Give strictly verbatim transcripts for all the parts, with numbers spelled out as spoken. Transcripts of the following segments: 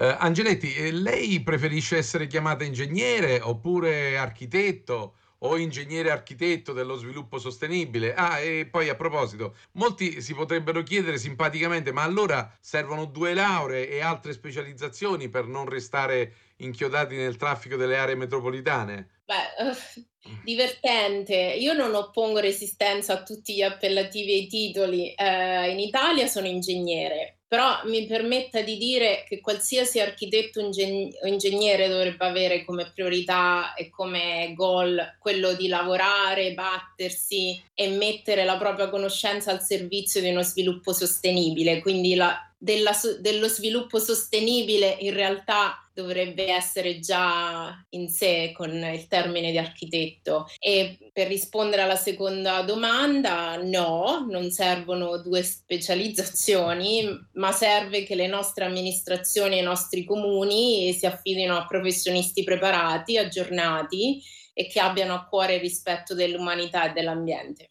Eh, Angeletti, eh, lei preferisce essere chiamata ingegnere oppure architetto o ingegnere architetto dello sviluppo sostenibile? Ah, e poi a proposito, molti si potrebbero chiedere simpaticamente, ma allora servono due lauree e altre specializzazioni per non restare inchiodati nel traffico delle aree metropolitane? Beh, uff, divertente. Io non oppongo resistenza a tutti gli appellativi e i titoli. Ehm, in Italia sono ingegnere, però mi permetta di dire che qualsiasi architetto ingegn o ingegnere dovrebbe avere come priorità e come goal quello di lavorare, battersi e mettere la propria conoscenza al servizio di uno sviluppo sostenibile. Quindi la della so dello sviluppo sostenibile in realtà dovrebbe essere già in sé con il termine di architetto. E per rispondere alla seconda domanda, no, non servono due specializzazioni, ma serve che le nostre amministrazioni e i nostri comuni si affidino a professionisti preparati, aggiornati e che abbiano a cuore il rispetto dell'umanità e dell'ambiente.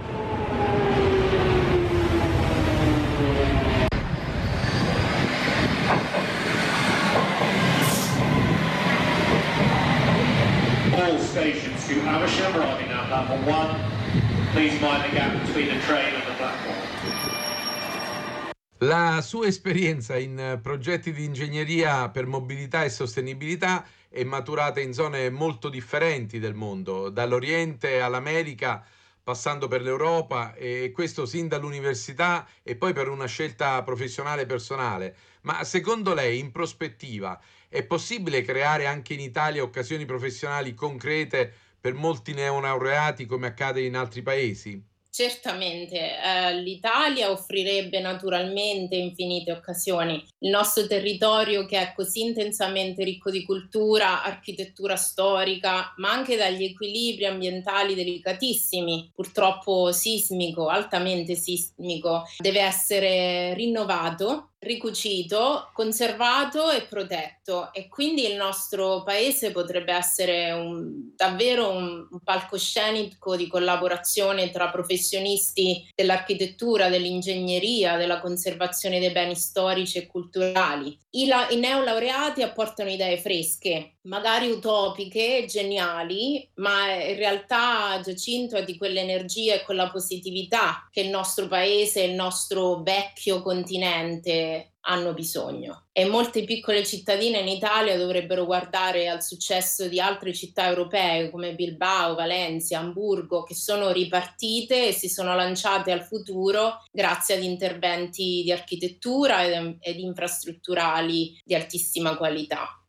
All stations to Amersham arriving at platform one. Please mind the gap between the train and the platform. La sua esperienza in eh, progetti di ingegneria per mobilità e sostenibilità è maturata in zone molto differenti del mondo, dall'Oriente all'America, passando per l'Europa, e questo sin dall'università e poi per una scelta professionale personale. Ma secondo lei, in prospettiva, è possibile creare anche in Italia occasioni professionali concrete per molti neolaureati come accade in altri paesi? Certamente, ehm, l'Italia offrirebbe naturalmente infinite occasioni. Il nostro territorio che è così intensamente ricco di cultura, architettura storica, ma anche dagli equilibri ambientali delicatissimi, purtroppo sismico, altamente sismico, deve essere rinnovato, ricucito, conservato e protetto e quindi il nostro paese potrebbe essere un davvero un un palcoscenico di collaborazione tra professionisti dell'architettura, dell'ingegneria, della conservazione dei beni storici e culturali. I la i neolaureati apportano idee fresche, magari utopiche, geniali, ma in realtà Giacinto è di quell'energia e quella positività che il nostro paese e il nostro vecchio continente hanno bisogno. E molte piccole cittadine in Italia dovrebbero guardare al successo di altre città europee come Bilbao, Valencia, Amburgo, che sono ripartite e si sono lanciate al futuro grazie ad interventi di architettura ed, ed infrastrutturali di altissima qualità.